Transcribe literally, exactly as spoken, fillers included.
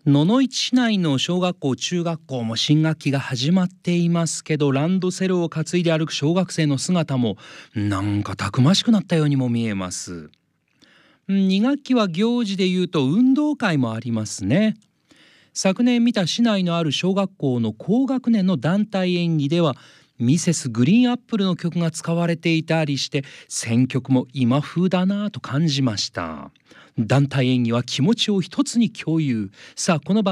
野々市市内の小学校中学校も新学期が始まっていますけど、ランドセルを担いで歩く小学生の姿もなんかたくましくなったようにも見えます。に学期は行事でいうと運動会もありますね。昨年見た市内のある小学校の高学年の団体演技ではミセスグリーンアップルの曲が使われていたりして、選曲も今風だなぁと感じました。団体演技は気持ちを一つに共有。さあこの番